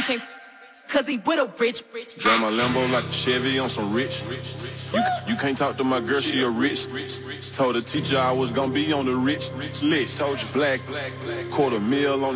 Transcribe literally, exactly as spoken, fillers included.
can't cause he with a rich. Drive my Lambo like a Chevy on some rich. You, you can't talk to my girl, she a rich. Told the teacher I was gonna be on the rich list. Told you black, quarter mil on